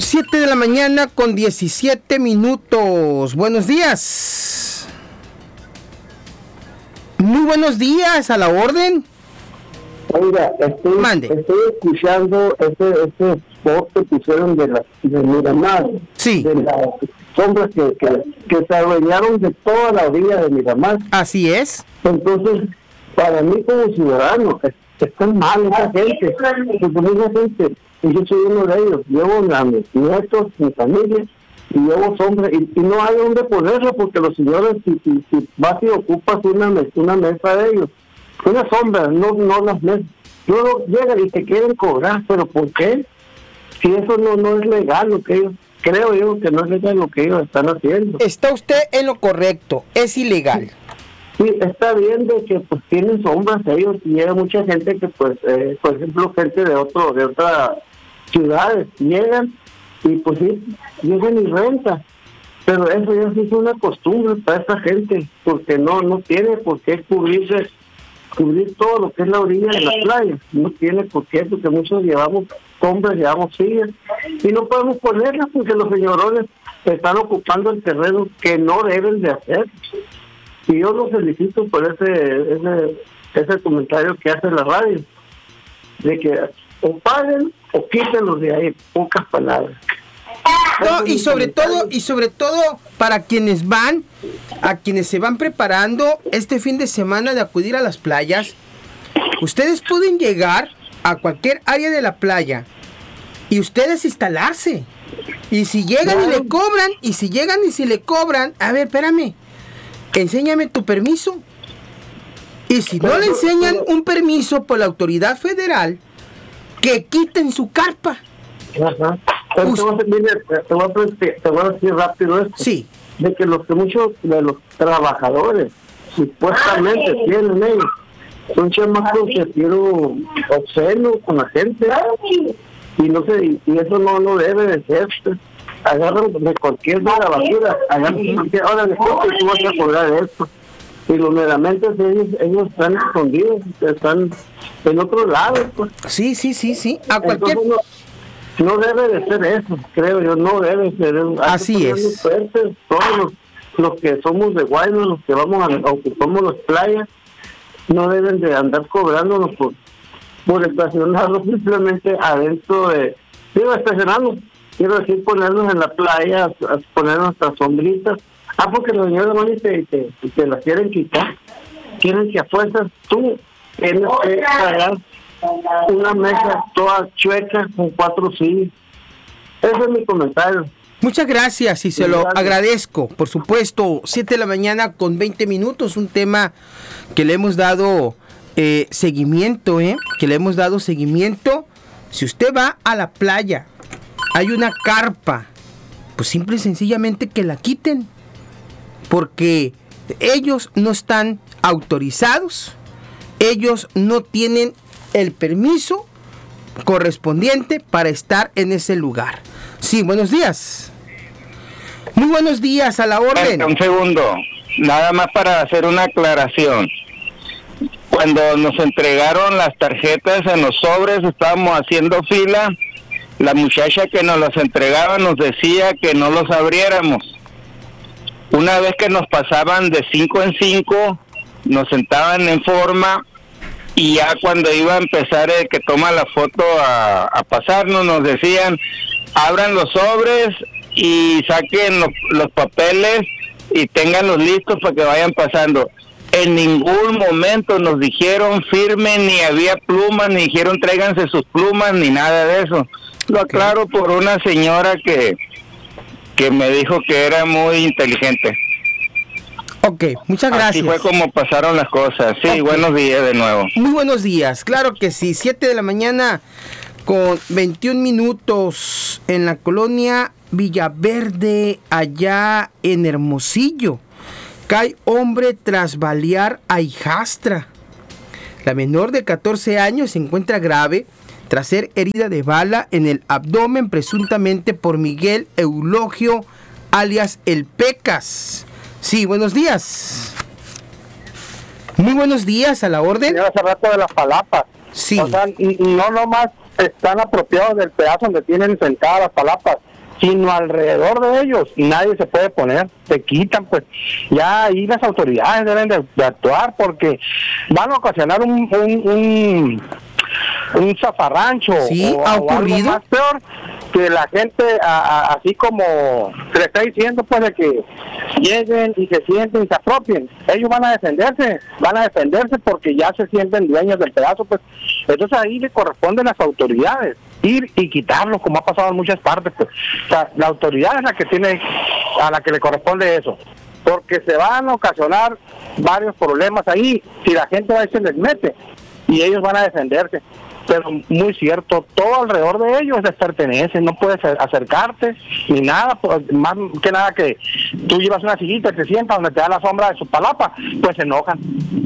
7 de la mañana con 17 minutos. Buenos días. Muy buenos días, a la orden. Oiga, estoy escuchando ese spot que pusieron de Miramar. Sí. De las sombras que se adueñaron de toda la orilla de Miramar. Así es. Entonces, para mí como ciudadano, está mal esa gente. Esa gente, y yo soy uno de ellos. Llevo a mis nietos, mi familia, y llevo sombras, y no hay dónde ponerlo, porque los señores, si vas y ocupas una mesa de ellos, una sombra, no las mesas. Luego llegan y te quieren cobrar, pero ¿por qué? Si eso no es legal, lo que ellos, creo yo que no es legal lo que ellos están haciendo. Está usted en lo correcto, es ilegal. Sí, está bien de que pues tienen sombras ellos, y llega mucha gente que pues, por ejemplo, gente de otras ciudades, llegan y pues sí, llegan y rentan. Pero eso ya sí es una costumbre para esta gente, porque no tiene por qué cubrir todo lo que es la orilla de la playa. No tiene por qué, porque muchos llevamos sombras, llevamos sillas, y no podemos ponerlas porque los señorones están ocupando el terreno que no deben de hacer. Y yo los felicito por ese comentario que hace la radio, de que o paguen o quítenlos de ahí, pocas palabras. No, y sobre todo para quienes se van preparando este fin de semana de acudir a las playas, ustedes pueden llegar a cualquier área de la playa y ustedes instalarse. Y si llegan y le cobran, si le cobran, a ver, espérame, enséñame tu permiso. Y si no le enseñan un permiso por la autoridad federal, que quiten su carpa. Ajá. Pero te voy a decir rápido esto. Sí. De que muchos de los trabajadores supuestamente tienen ellos son chamacos que quieren obsceno con la gente, y no sé, y eso no debe de ser. Agarran de cualquier de la basura, ahora después que tú vas a cobrar esto. Y los meramente ellos están escondidos, están en otro lado, pues. Sí. A cualquier... No debe de ser eso, creo yo, no debe ser eso. Así es. Fuertes, todos los que somos de Guaymas, los que ocupamos las playas, no deben de andar cobrándonos por estacionarnos simplemente adentro estacionarnos, quiero decir, ponernos en la playa, poner nuestras sombritas. Porque los señores van y te las quieren quitar, quieren que a fuerzas tú tienes que pagar una mesa toda chueca con 4 sillas. Ese es mi comentario. Muchas gracias y se lo agradezco. Por supuesto, 7 de la mañana con 20 minutos, un tema que le hemos dado seguimiento, Si usted va a la playa, hay una carpa, pues simple y sencillamente que la quiten, porque ellos no están autorizados, ellos no tienen el permiso correspondiente para estar en ese lugar. Sí, buenos días. Muy buenos días, a la orden. Un segundo, nada más para hacer una aclaración. Cuando nos entregaron las tarjetas en los sobres, estábamos haciendo fila. La muchacha que nos las entregaba nos decía que no los abriéramos. Una vez que nos pasaban de 5 en 5, nos sentaban en forma, y ya cuando iba a empezar el que toma la foto a pasarnos, nos decían, abran los sobres y saquen los papeles y ténganlos listos para que vayan pasando. En ningún momento nos dijeron firmen, ni había plumas, ni dijeron tráiganse sus plumas, ni nada de eso. Lo aclaro por una señora que me dijo que era muy inteligente. Ok, muchas gracias. Así fue como pasaron las cosas. Sí, okay. Buenos días de nuevo. Muy buenos días, claro que sí. 7 de la mañana con 21 minutos en la colonia Villaverde, allá en Hermosillo. Cae hombre tras balear a hijastra. La menor de 14 años se encuentra grave tras ser herida de bala en el abdomen, presuntamente por Miguel Eulogio, alias El Pecas. Sí, buenos días. Muy buenos días, a la orden. Hace rato de las palapas. Sí. O sea, no nomás están apropiados del pedazo donde tienen sentadas las palapas, sino alrededor de ellos, nadie se puede poner, se quitan, pues ya ahí las autoridades deben de actuar, porque van a ocasionar un zafarrancho. Sí, ha ocurrido. O algo más peor, que la gente, así como se le está diciendo, pues de que lleguen y se sienten y se apropien, ellos van a defenderse porque ya se sienten dueños del pedazo, pues entonces ahí le corresponden a las autoridades ir y quitarlos, como ha pasado en muchas partes, pues. O sea, la autoridad es la que tiene, a la que le corresponde eso, porque se van a ocasionar varios problemas ahí si la gente va y se les mete, y ellos van a defenderse. Pero muy cierto, todo alrededor de ellos les pertenece, no puedes acercarte ni nada, pues, más que nada que tú llevas una sillita y te sientas donde te da la sombra de su palapa, pues se enojan,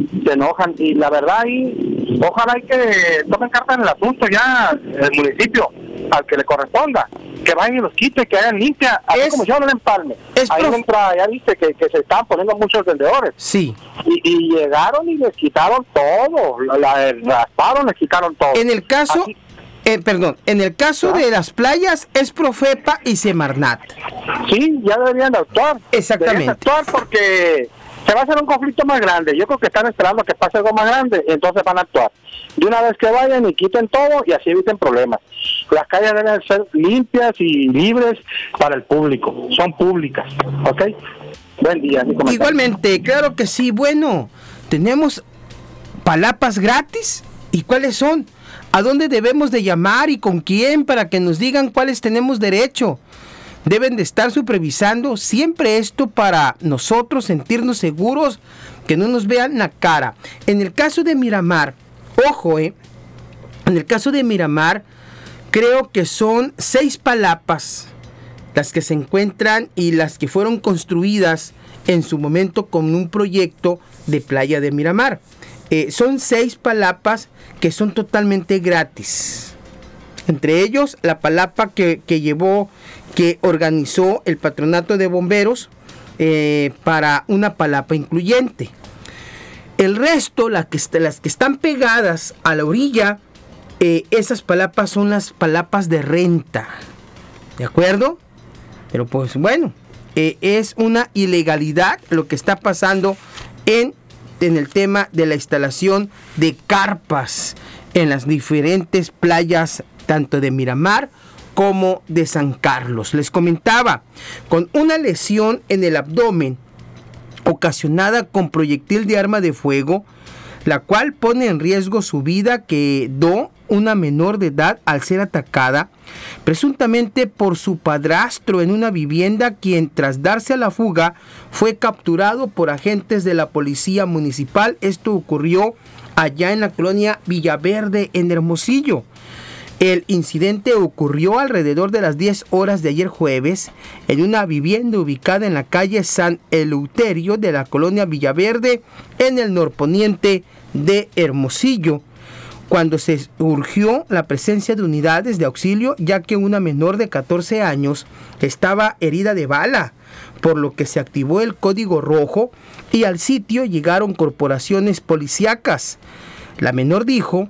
y la verdad ahí, ojalá y que tomen cartas en el asunto ya el municipio, al que le corresponda, que vayan y los quite, que hagan limpia, así como yo no le empalme. Ahí entra, ya viste que se estaban poniendo muchos vendedores. Sí. Y llegaron y les quitaron todo, rasparon, les quitaron todo. En el caso, en el caso de las playas es Profepa y Semarnat. Sí, ya deberían de actuar. Exactamente. Deberían de actuar porque se va a hacer un conflicto más grande. Yo creo que están esperando que pase algo más grande, entonces van a actuar. De una vez que vayan y quiten todo y así eviten problemas. Las calles deben ser limpias y libres para el público. Son públicas, ¿ok? Buen día. Igualmente, claro que sí. Bueno, tenemos palapas gratis. ¿Y cuáles son? ¿A dónde debemos de llamar y con quién para que nos digan cuáles tenemos derecho? Deben de estar supervisando siempre esto para nosotros sentirnos seguros, que no nos vean la cara. En el caso de Miramar, ojo, en el caso de Miramar, creo que son 6 palapas las que se encuentran y las que fueron construidas en su momento con un proyecto de playa de Miramar. Son 6 palapas que son totalmente gratis. Entre ellos, la palapa que organizó el Patronato de Bomberos para una palapa incluyente. El resto, las que están pegadas a la orilla, esas palapas son las palapas de renta. ¿De acuerdo? Pero pues bueno, es una ilegalidad lo que está pasando en el tema de la instalación de carpas en las diferentes playas, tanto de Miramar como de San Carlos. Les comentaba, con una lesión en el abdomen ocasionada con proyectil de arma de fuego, la cual pone en riesgo su vida, quedó una menor de edad al ser atacada presuntamente por su padrastro en una vivienda, quien tras darse a la fuga fue capturado por agentes de la policía municipal. Esto ocurrió allá en la colonia Villaverde, en Hermosillo. El incidente ocurrió alrededor de las 10 horas de ayer jueves en una vivienda ubicada en la calle San Eleuterio de la colonia Villaverde, en el norponiente de Hermosillo, cuando se urgió la presencia de unidades de auxilio, ya que una menor de 14 años estaba herida de bala, por lo que se activó el código rojo y al sitio llegaron corporaciones policíacas. La menor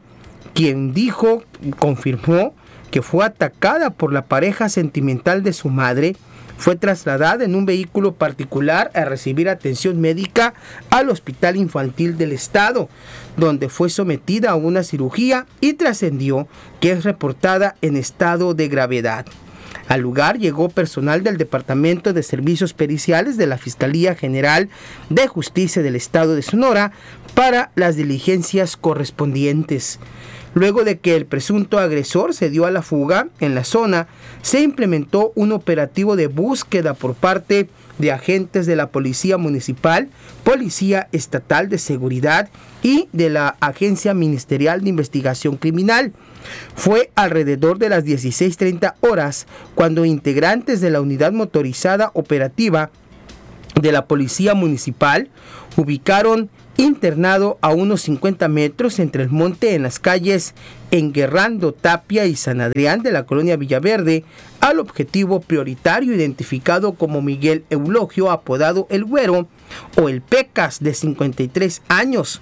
confirmó que fue atacada por la pareja sentimental de su madre. Fue trasladada en un vehículo particular a recibir atención médica al Hospital Infantil del Estado, donde fue sometida a una cirugía y trascendió que es reportada en estado de gravedad. Al lugar llegó personal del Departamento de Servicios Periciales de la Fiscalía General de Justicia del Estado de Sonora para las diligencias correspondientes. Luego de que el presunto agresor se dio a la fuga, en la zona se implementó un operativo de búsqueda por parte de agentes de la Policía Municipal, Policía Estatal de Seguridad y de la Agencia Ministerial de Investigación Criminal. Fue alrededor de las 16:30 horas cuando integrantes de la unidad motorizada operativa de la Policía Municipal ubicaron internado a unos 50 metros entre el monte en las calles Enguerrando Tapia y San Adrián de la colonia Villaverde al objetivo prioritario identificado como Miguel Eulogio, apodado El Güero, o El Pecas, de 53 años.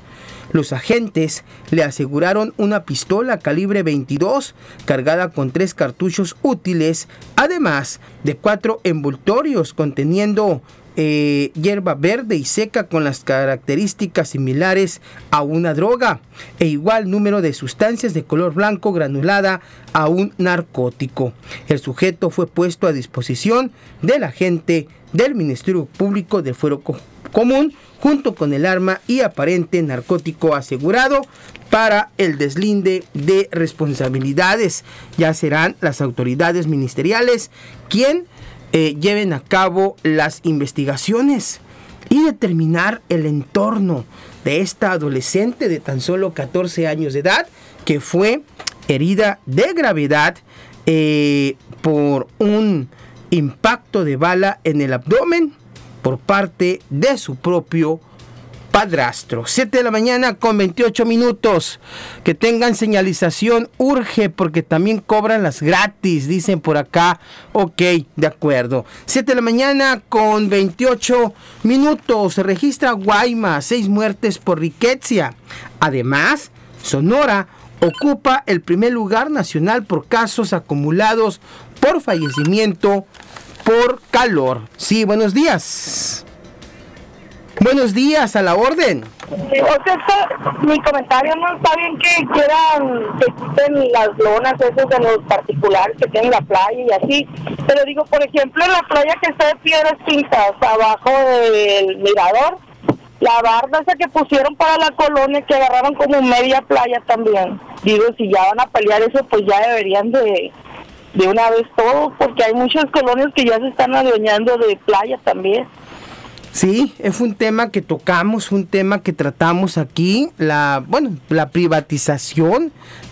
Los agentes le aseguraron una pistola calibre 22 cargada con 3 cartuchos útiles, además de 4 envoltorios conteniendo hierba verde y seca con las características similares a una droga e igual número de sustancias de color blanco granulada a un narcótico. El sujeto fue puesto a disposición del agente del Ministerio Público del Fuero Común junto con el arma y aparente narcótico asegurado para el deslinde de responsabilidades. Ya serán las autoridades ministeriales quien lleven a cabo las investigaciones y determinar el entorno de esta adolescente de tan solo 14 años de edad que fue herida de gravedad por un impacto de bala en el abdomen por parte de su propio padrastro. 7 de la mañana con 28 minutos. Que tengan señalización urge porque también cobran las gratis, dicen por acá. Ok, de acuerdo. 7 de la mañana con 28 minutos. Se registra Guaymas, 6 muertes por riqueza. Además, Sonora ocupa el primer lugar nacional por casos acumulados por fallecimiento por calor. Sí, buenos días. Buenos días, a la orden. Mi comentario no está bien que quieran que quiten las lonas esas de los particulares que tienen la playa y así, pero digo, por ejemplo, en la playa que está de Piedras Pintas, abajo del mirador, la barda esa que pusieron para la colonia, que agarraron como media playa también. Digo, si ya van a pelear eso, pues ya deberían de una vez todo, porque hay muchas colonias que ya se están adueñando de playa también. Sí, es un tema que tocamos, un tema que tratamos aquí, la privatización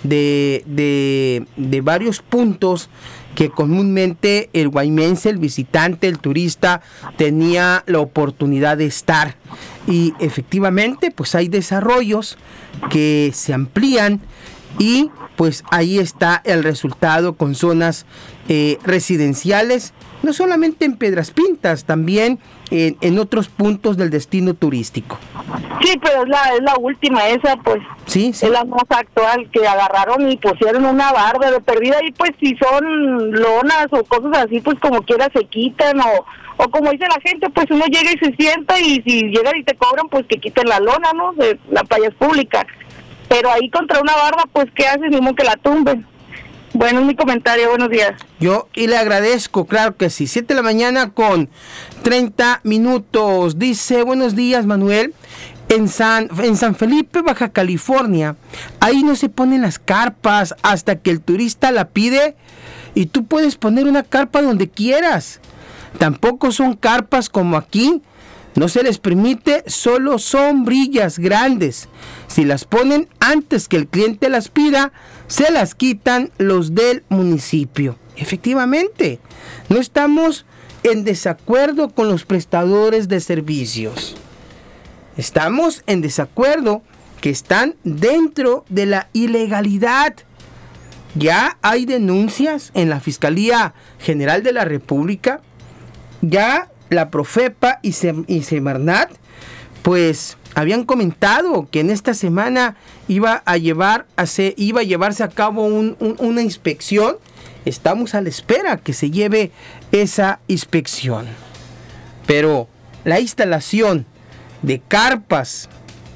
de varios puntos que comúnmente el guaymense, el visitante, el turista tenía la oportunidad de estar. Y efectivamente, pues hay desarrollos que se amplían y pues ahí está el resultado con zonas residenciales, no solamente en Piedras Pintas, también en otros puntos del destino turístico. Sí, pero es la última esa, pues. Sí. Es la más actual, que agarraron y pusieron una barda de perdida y pues si son lonas o cosas así, pues como quiera se quitan o como dice la gente, pues uno llega y se sienta y si llegan y te cobran, pues que quiten la lona, ¿no? De la playa es pública. Pero ahí contra una barda, pues ¿qué haces? Mismo que la tumben. Bueno, es mi comentario, buenos días. Yo y le agradezco, claro que sí. 7 de la mañana con 30 minutos. Dice, buenos días, Manuel. En San Felipe, Baja California, ahí no se ponen las carpas hasta que el turista la pide y tú puedes poner una carpa donde quieras. Tampoco son carpas como aquí. No se les permite, solo sombrillas grandes. Si las ponen antes que el cliente las pida, se las quitan los del municipio. Efectivamente, no estamos en desacuerdo con los prestadores de servicios. Estamos en desacuerdo que están dentro de la ilegalidad. Ya hay denuncias en la Fiscalía General de la República. Ya la Profepa y Semarnat, pues habían comentado que en esta semana iba a llevarse a cabo una inspección. Estamos a la espera que se lleve esa inspección. Pero la instalación de carpas,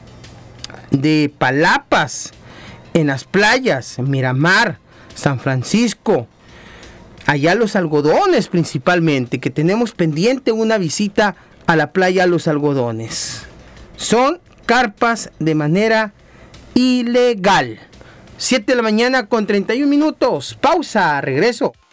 de palapas en las playas, en Miramar, San Francisco, allá Los Algodones principalmente, que tenemos pendiente una visita a la playa Los Algodones. Son carpas de manera ilegal. 7 de la mañana con 31 minutos. Pausa, regreso.